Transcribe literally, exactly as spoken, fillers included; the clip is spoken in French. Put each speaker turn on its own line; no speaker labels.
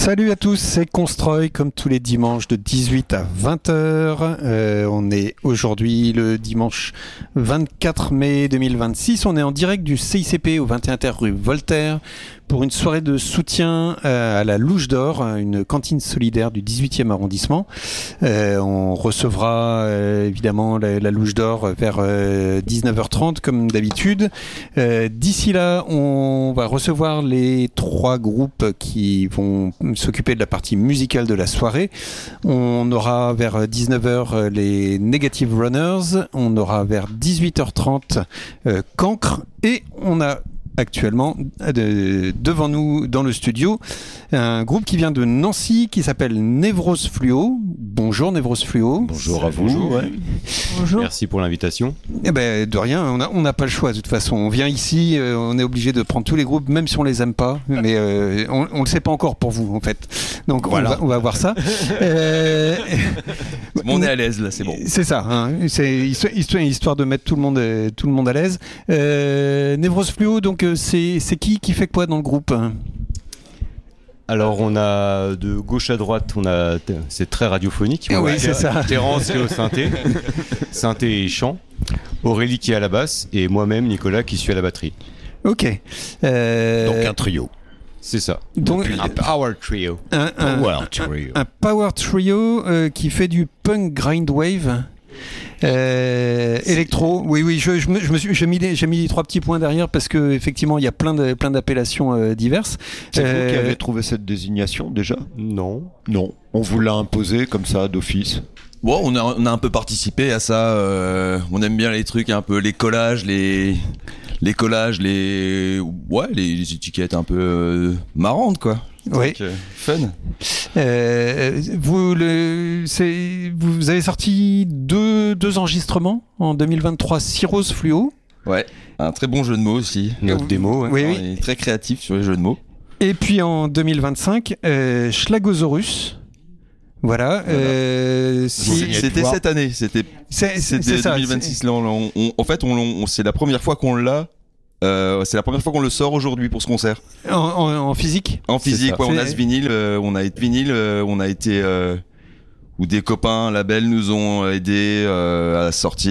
Salut à tous, c'est Constroy comme tous les dimanches de dix-huit à vingt heures. Euh, on est aujourd'hui le dimanche vingt-quatre mai deux mille vingt-six. On est en direct du C I C P au vingt et un terre rue Voltaire pour une soirée de soutien à la Louche d'Or, une cantine solidaire du dix-huitième arrondissement. Euh, on recevra euh, évidemment la, la Louche d'Or vers euh, dix-neuf heures trente comme d'habitude. Euh, d'ici là, on va recevoir les trois groupes qui vont s'occuper de la partie musicale de la soirée. On aura vers dix-neuf heures les Negative Runners, on aura vers dix-huit heures trente euh, Cancre, et on a actuellement de, devant nous dans le studio un groupe qui vient de Nancy qui s'appelle Névrose Fluo. Bonjour Névrose Fluo.
Bonjour à vous.
Bonjour, ouais.
Bonjour. Merci pour l'invitation.
Eh ben, de rien, on n'a on n'a pas le choix de toute façon. On vient ici, euh, on est obligé de prendre tous les groupes, même si on les aime pas, mais euh, on ne le sait pas encore pour vous en fait. Donc voilà. on, va, on va voir ça. euh,
on est à l'aise là, c'est bon.
C'est ça, hein, c'est histoire, histoire de mettre tout le monde, tout le monde à l'aise. Euh, Névrose Fluo, donc c'est, c'est qui qui fait quoi dans le groupe ?
Alors on a de gauche à droite, on a c'est très radiophonique.
Oui, c'est ça.
Terence qui est au synthé, synthé et chant. Aurélie qui est à la basse et moi-même Nicolas qui suis à la batterie.
Ok. Euh...
Donc un trio.
C'est ça.
Donc
un power trio.
Un, un power trio. Un, un power trio euh, qui fait du punk grind wave. Euh, électro, oui, oui, je, je me, je me suis, j'ai mis, les, j'ai mis les trois petits points derrière parce que effectivement, il y a plein de, plein d'appellations euh, diverses.
C'est euh, vous qui avez trouvé cette désignation déjà ?
Non,
non. On vous l'a imposé comme ça d'office.
Bon, on a, on a un peu participé à ça. Euh, on aime bien les trucs un peu, les collages, les, les collages, les, ouais, les, les étiquettes un peu euh, marrantes, quoi.
Oui.
Donc, euh, fun.
Euh, vous, le, c'est, vous avez sorti deux, deux enregistrements en deux mille vingt-trois, Cirrhose Fluo.
Ouais, un très bon jeu de mots aussi.
Notre euh, démo, ouais.
Oui,
on
oui.
est très créatif sur les jeux de mots.
Et puis en deux mille vingt-cinq, euh, Schlagosaurus. Voilà.
voilà.
Euh,
si, c'était cette année. C'était,
c'est,
c'était
c'est ça,
deux mille vingt-six. Là, on, on, en fait, on, on, c'est la première fois qu'on l'a. Euh, c'est la première fois qu'on le sort aujourd'hui pour ce concert.
En, en, en physique.
En physique, ouais, on a ce vinyle, euh, on a été vinyle, euh, on a été euh, où des copains labels nous ont aidés euh, à la sortie.